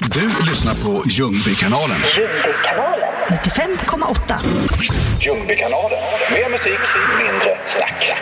Du lyssnar på Ljungbykanalen. 95,8. Ljungbykanalen. Mer musik, mindre snack.